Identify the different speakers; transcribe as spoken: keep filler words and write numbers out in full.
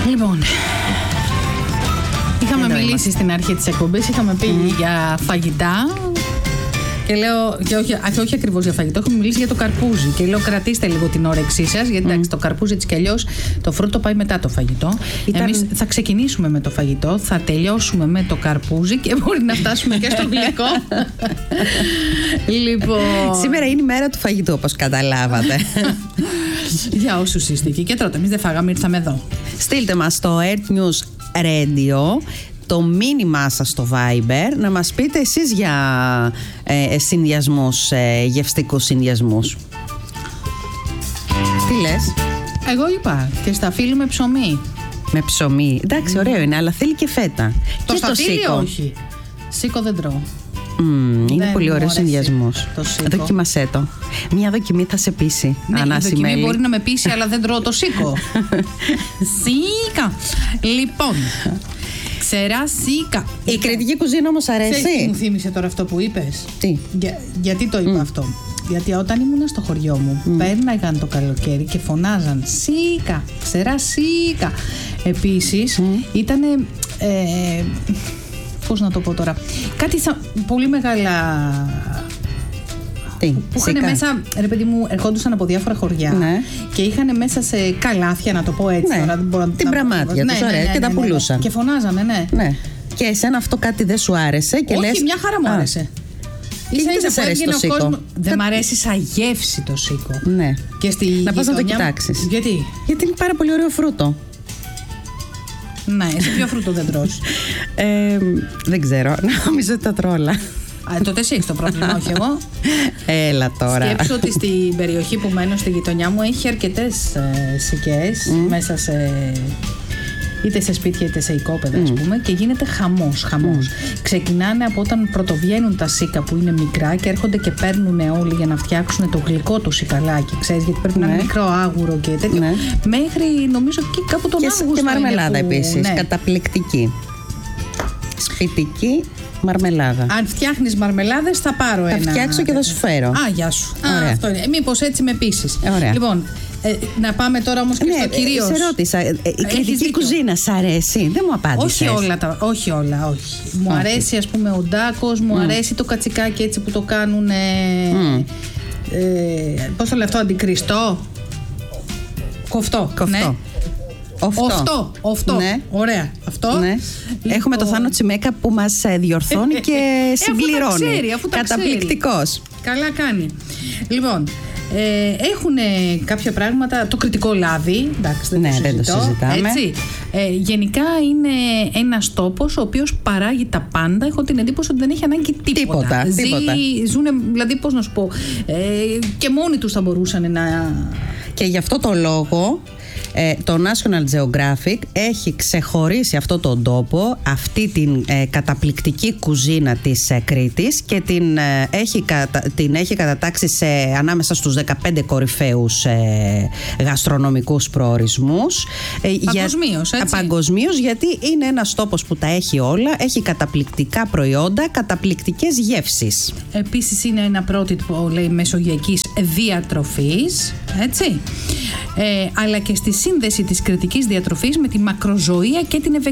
Speaker 1: Λοιπόν, είχαμε
Speaker 2: Εδώ
Speaker 1: μιλήσει
Speaker 2: είμαστε.
Speaker 1: στην αρχή της εκπομπής, είχαμε πει mm. για φαγητά. Και λέω, και όχι, όχι, όχι ακριβώς για φαγητό, έχουμε μιλήσει για το καρπούζι. Και λέω, κρατήστε λίγο την όρεξή σας, γιατί mm. εντάξει, το καρπούζι έτσι κι αλλιώς το φρούτο πάει μετά το φαγητό. Ήταν... Εμείς θα ξεκινήσουμε με το φαγητό, θα τελειώσουμε με το καρπούζι και μπορεί να φτάσουμε και στο γλυκό. Λοιπόν.
Speaker 2: Σήμερα είναι η μέρα του φαγητού, όπως καταλάβατε.
Speaker 1: Για όσους είστε εκεί και τρώτε. Εμείς δεν φάγαμε, ήρθαμε εδώ.
Speaker 2: Στείλτε μας στο Earth News Radio το μήνυμά σας στο Viber να μας πείτε εσείς για ε, συνδυασμούς, ε, γευστικούς συνδυασμούς. Τι λες?
Speaker 1: Εγώ είπα και σταφύλι με ψωμί.
Speaker 2: Με ψωμί. Εντάξει, mm. ωραίο είναι, αλλά θέλει και φέτα.
Speaker 1: Το
Speaker 2: και
Speaker 1: σταφύλι
Speaker 2: το
Speaker 1: όχι. Σίκο δεν τρώω.
Speaker 2: Mm, είναι
Speaker 1: δεν
Speaker 2: πολύ ωραίο συνδυασμό. Δοκίμασέ το. Μια δοκιμή θα σε πείσει.
Speaker 1: Ναι, η δοκιμή
Speaker 2: μέλη.
Speaker 1: μπορεί να με πείσει, αλλά δεν τρώω το σίκο. Σίκα. Λοιπόν, ξερά σίκα.
Speaker 2: Η κριτική κουζίνα όμως αρέσει.
Speaker 1: Ξέρεις τι μου θύμισε τώρα αυτό που είπες?
Speaker 2: Τι?
Speaker 1: Για, γιατί το είπα mm. αυτό? Γιατί όταν ήμουν στο χωριό μου, mm. πέρναγαν το καλοκαίρι και φωνάζαν σίκα, ξερά σίκα. Επίσης, mm. ήταν. Ε, πώς να το πω τώρα? Κάτι σαν πολύ μεγάλα.
Speaker 2: Τι,
Speaker 1: που είχαν μέσα, ρε παιδί μου, ερχόντουσαν από διάφορα χωριά, ναι. Και είχαν μέσα σε καλάθια, να το πω έτσι.
Speaker 2: Ναι.
Speaker 1: Τώρα, δεν μπορώ,
Speaker 2: την
Speaker 1: να...
Speaker 2: πραμάτια
Speaker 1: ναι,
Speaker 2: τους,
Speaker 1: ναι,
Speaker 2: ωραία,
Speaker 1: ναι, ναι,
Speaker 2: και τα
Speaker 1: ναι, ναι,
Speaker 2: πουλούσαν.
Speaker 1: Ναι. Και φωνάζανε, ναι.
Speaker 2: ναι. Και εσένα αυτό κάτι δεν σου άρεσε και
Speaker 1: όχι,
Speaker 2: λες...
Speaker 1: μια χαρά μου άρεσε.
Speaker 2: Ίσα ίσα που έβγαινε ο κόσμος.
Speaker 1: Δεν μ' αρέσει σαν γεύση το σίκο.
Speaker 2: Ναι.
Speaker 1: Και στη
Speaker 2: να πας να το
Speaker 1: γειτονιά...
Speaker 2: κοιτάξεις.
Speaker 1: Γιατί?
Speaker 2: Γιατί είναι πάρα πολύ ωραίο φρούτο.
Speaker 1: Ναι, σε ποιο φρούτο δεν τρως?
Speaker 2: ε, δεν ξέρω, νομίζω ότι τα τρώω όλα.
Speaker 1: Α, τότε εσύ έχεις το πρόβλημα, όχι εγώ.
Speaker 2: Έλα τώρα.
Speaker 1: Σκέψου ότι στην περιοχή που μένω, στη γειτονιά μου, έχει αρκετές ε, σικές mm. μέσα σε... είτε σε σπίτια είτε σε οικόπεδα, ας mm. πούμε, και γίνεται χαμός, χαμός. Mm. Ξεκινάνε από όταν πρωτοβγαίνουν τα σίκα που είναι μικρά και έρχονται και παίρνουν όλοι για να φτιάξουν το γλυκό του σικαλάκι, ξέρεις, γιατί πρέπει mm. να είναι μικρό άγουρο και τέτοιο. Mm. Μέχρι νομίζω και κάπου τον
Speaker 2: και,
Speaker 1: Αύγουστο.
Speaker 2: Και μαρμελάδα
Speaker 1: που...
Speaker 2: επίσης, ναι. Καταπληκτική. Σπιτική μαρμελάδα.
Speaker 1: Αν φτιάχνεις μαρμελάδες θα πάρω
Speaker 2: θα
Speaker 1: ένα.
Speaker 2: Θα φτιάξω και θα σου φέρω.
Speaker 1: Α, γεια σου. Α, αυτό είναι. Μήπως έτσι με πείσεις.
Speaker 2: Ωραία.
Speaker 1: Λοιπόν, ε, να πάμε τώρα όμως και ναι, στο κυρίως.
Speaker 2: Σε ρώτησα, ε, η κριτική κουζίνα σ' αρέσει? Δεν μου απάντησες.
Speaker 1: Όχι όλα, τα, όχι όλα, όχι. Μου όχι. αρέσει ας πούμε ο ντάκος, μου mm. αρέσει το κατσικάκι έτσι που το κάνουν. Mm. Ε, πώς το λέω αυτό, αντικριστό. Κοφτό.
Speaker 2: Κοφτό.
Speaker 1: Ναι.
Speaker 2: Οφτό.
Speaker 1: Οφτό, οφτό. Ναι. Ωραία. Αυτό.
Speaker 2: Ναι. Λοιπόν... Έχουμε το Θάνο Τσιμέκα που μας διορθώνει και συμπληρώνει.
Speaker 1: Αφού τα ξέρει, αφού τα
Speaker 2: καταπληκτικός.
Speaker 1: Καλά κάνει. Λοιπόν, ε, έχουν κάποια πράγματα. Το κριτικό λάδι. Εντάξει, δεν,
Speaker 2: ναι,
Speaker 1: το,
Speaker 2: δεν το συζητάμε.
Speaker 1: Έτσι. Ε, γενικά είναι ένας τόπος ο οποίος παράγει τα πάντα. Έχω την εντύπωση ότι δεν έχει ανάγκη τίποτα.
Speaker 2: Τίποτα.
Speaker 1: Ζή,
Speaker 2: τίποτα.
Speaker 1: Ζούνε, δηλαδή, πώς να σου πω, ε, και μόνοι τους θα μπορούσαν να.
Speaker 2: Και γι' αυτό το λόγο. Ε, το National Geographic έχει ξεχωρίσει αυτό τον τόπο, αυτή την ε, καταπληκτική κουζίνα της ε, Κρήτης και την, ε, έχει, κατα, την έχει κατατάξει σε, ανάμεσα στους δεκαπέντε κορυφαίους ε, γαστρονομικούς προορισμούς. Ε,
Speaker 1: παγκοσμίως,
Speaker 2: για,
Speaker 1: έτσι.
Speaker 2: Παγκοσμίως, γιατί είναι ένας τόπος που τα έχει όλα, έχει καταπληκτικά προϊόντα, καταπληκτικές γεύσεις. Επίσης
Speaker 1: είναι ένα πρότυπο, λέει, μεσογειακής διατροφής, έτσι. Ε, αλλά και στη σύνδεση της κρητικής διατροφής με τη μακροζωία και την ευεξία.